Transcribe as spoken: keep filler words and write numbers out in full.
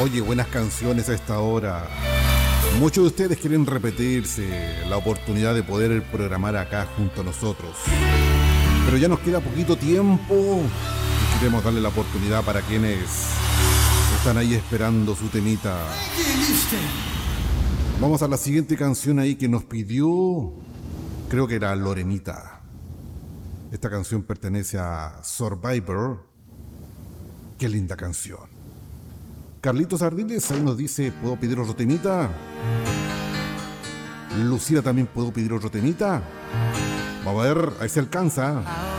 Oye, buenas canciones a esta hora. Muchos de ustedes quieren repetirse la oportunidad de poder programar acá junto a nosotros. Pero ya nos queda poquito tiempo y queremos darle la oportunidad para quienes están ahí esperando su temita. Vamos a la siguiente canción ahí que nos pidió, creo que era Lorenita. Esta canción pertenece a Survivor. Qué linda canción. Carlitos Ardiles ahí nos dice, ¿puedo pedir otro temita? Lucía también, ¿puedo pedir otro temita? Vamos a ver, ahí se alcanza.